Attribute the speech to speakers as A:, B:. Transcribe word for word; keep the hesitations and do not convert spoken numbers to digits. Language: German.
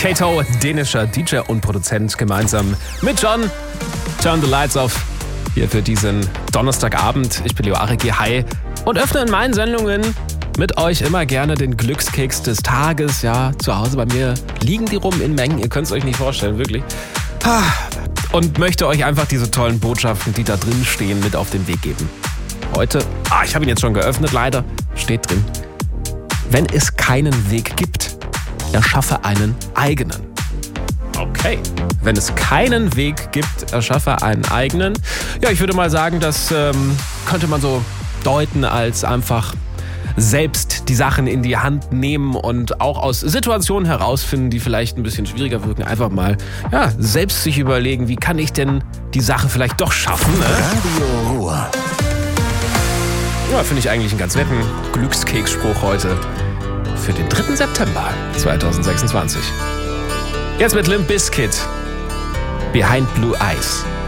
A: Kato, dänischer D J und Produzent, gemeinsam mit John. Turn the Lights Off hier für diesen Donnerstagabend. Ich bin Leo Ariki, hi. Und öffne in meinen Sendungen mit euch immer gerne den Glückskeks des Tages. Ja, zu Hause bei mir liegen die rum in Mengen. Ihr könnt es euch nicht vorstellen, wirklich. Und möchte euch einfach diese tollen Botschaften, die da drin stehen, mit auf den Weg geben. Heute, ah, ich habe ihn jetzt schon geöffnet, leider, steht drin: Wenn es keinen Weg gibt, erschaffe einen eigenen. Okay. Wenn es keinen Weg gibt, erschaffe einen eigenen. Ja, ich würde mal sagen, das ähm, könnte man so deuten als einfach selbst die Sachen in die Hand nehmen und auch aus Situationen herausfinden, die vielleicht ein bisschen schwieriger wirken. Einfach mal, ja, selbst sich überlegen, wie kann ich denn die Sache vielleicht doch schaffen. Ne?
B: Radio Ruhr.
A: Ja, finde ich eigentlich einen ganz netten Glückskeksspruch heute für den dritten September zweitausendsechsundzwanzig. Jetzt mit Limp Bizkit, Behind Blue Eyes.